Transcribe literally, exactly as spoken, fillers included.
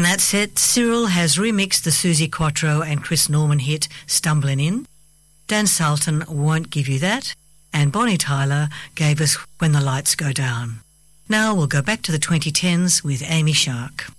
that set, Cyril has remixed the Susie Quattro and Chris Norman hit Stumblin' In. Dan Sultan, Won't Give You That. And Bonnie Tyler gave us When the Lights Go Down. Now we'll go back to the twenty tens with Amy Shark.